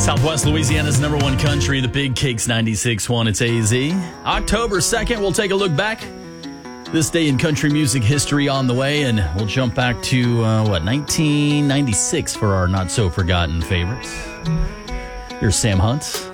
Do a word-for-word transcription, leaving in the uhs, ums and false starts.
Southwest Louisiana's number one country, the Big Cakes ninety-six point one. It's A Z. October second, we'll take a look back. This day in country music history on the way, and we'll jump back to, uh, what, nineteen ninety-six for our not-so-forgotten favorites. Here's Sam Hunt.